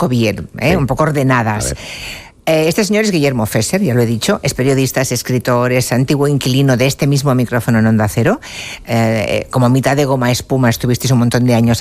poco bien, Sí. un poco ordenadas. Este señor es Guillermo Fesser, ya lo he dicho, es periodista, es escritor, es antiguo inquilino de este mismo micrófono en Onda Cero. Como mitad de goma espuma estuvisteis un montón de años